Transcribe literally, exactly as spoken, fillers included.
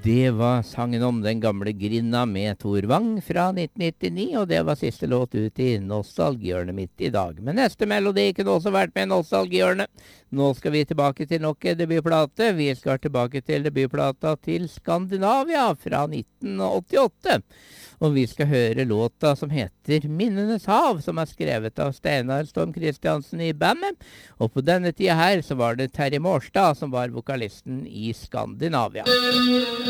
Det var sangen om den gamle Grinna med Tor Wang fra nitten nittini, og det var siste låt ut i nostalgihjørnet mitt i dag. Men neste melodi kunne også vært med i nostalgihjørnet. Nå skal vi tilbake til nok en debutplate. Vi skal tilbake til debutplata til Skandinavia fra nitten åttiåtte. Og vi skal høre låta som heter Minnenes hav, som er skrevet av Steinar Storm Kristiansen i bandet. Og på denne tida her så var det Terje Mårstad som var vokalisten i Skandinavia.